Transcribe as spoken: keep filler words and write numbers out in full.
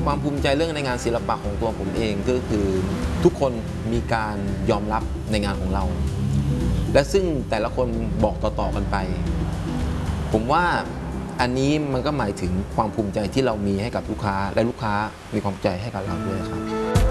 ความภูมิใจเรื่องในงานศิลปะของตัวผมเองก็คือทุกคนมีการยอมรับในงานของเรา และซึ่งแต่ละคนบอกต่อๆกันไปผมว่าอันนี้มันก็หมายถึงความภูมิใจที่เรามีให้กับลูกค้าและลูกค้ามีความภูมิใจให้กับเราด้วยครับ